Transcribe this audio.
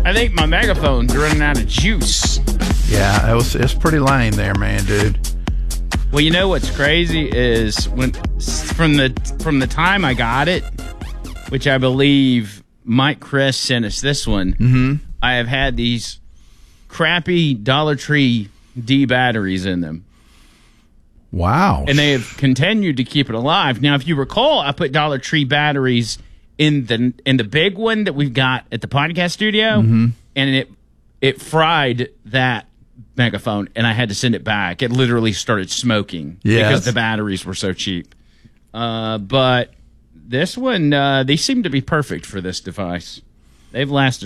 I think my megaphone's running out of juice. Yeah, it's pretty lame there, man, dude. Well, you know what's crazy is from the time I got it, which I believe Mike Chris sent us this one. Mm-hmm. I have had these crappy Dollar Tree D batteries in them. Wow. And they have continued to keep it alive. Now, if you recall, I put Dollar Tree batteries in the big one that we've got at the podcast studio, and it fried that megaphone, and I had to send it back. It literally started smoking because the batteries were so cheap. But this one, they seem to be perfect for this device. They've lasted